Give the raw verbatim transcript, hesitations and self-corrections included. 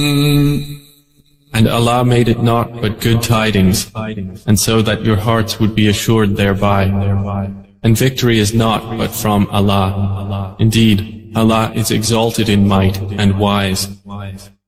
And Allah made it naught but good tidings, and so that your hearts would be assured thereby. And victory is naught but from Allah. Indeed, Allah is exalted in might and wise.